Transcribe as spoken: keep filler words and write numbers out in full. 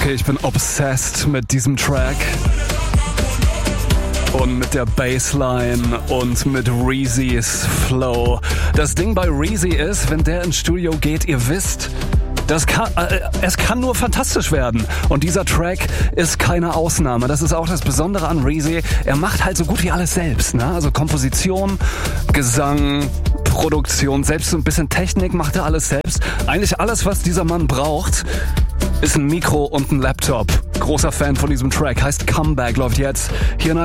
Okay, ich bin obsessed mit diesem Track und mit der Bassline und mit Reezys Flow. Das Ding bei Reezy ist, wenn der ins Studio geht, ihr wisst, das kann, äh, es kann nur fantastisch werden. Und dieser Track ist keine Ausnahme. Das ist auch das Besondere an Reezy. Er macht halt so gut wie alles selbst, ne? Also Komposition, Gesang, Produktion, selbst so ein bisschen Technik macht er alles selbst. Eigentlich alles, was dieser Mann braucht, ist ein Mikro und ein Laptop. Großer Fan von diesem Track. Heißt Comeback, läuft jetzt hier in